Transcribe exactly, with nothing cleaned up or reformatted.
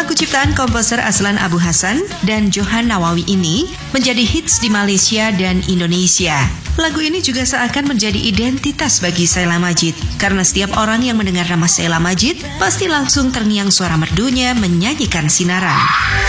Lagu ciptaan komposer Aslan Abu Hasan dan Johan Nawawi ini menjadi hits di Malaysia dan Indonesia. Lagu ini juga seakan menjadi identitas bagi Sheila Majid, karena setiap orang yang mendengar nama Sheila Majid pasti langsung terngiang suara merdunya menyanyikan Sinaran.